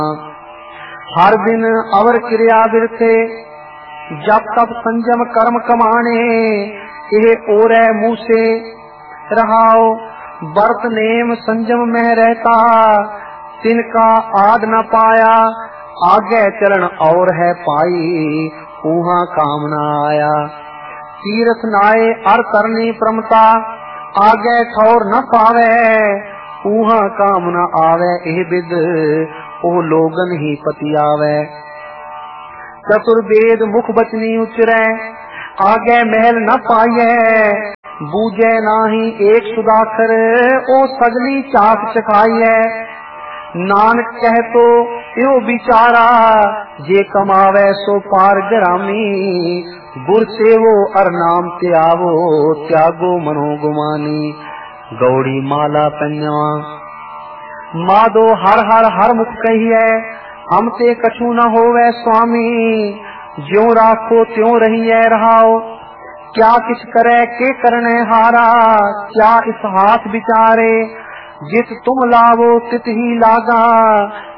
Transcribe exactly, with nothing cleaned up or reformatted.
हर दिन अवर क्रिया बिरथे, जब तब संजम कर्म कमाने, यह ओरै मुँह से रहाओ। वर्त नेम संजम में रहता, तिनका आद न पाया। आगे चरण और है पाई, ऊहा काम न आया। तीर्थ नाये अर करनी प्रमता, आगे ठौर न पावे। ऊहा काम न आवे, एह बिद ओ लोगन ही पति आवे। चतुर्वेद मुख बचनी उचरै, आगे महल न पाइए। बूझे नाही एक सुदाखर, ओ सगली चाक चखाइए। नानक कह तो यो बिचारा, जे कमावे सो पार ग्रामी। गुर सेवो अर नाम त्यावो, त्यागो मनो गुमानी। गौड़ी माला पन्नवा माधो हर हर हर मुख कहिए, हम ते कछु न होवे स्वामी। ज्यों राखो त्यों रहिए रहाओ, क्या किछ करे के करने हारा। क्या इस हाथ बिचारे, जित तुम लावो तित ही लागा।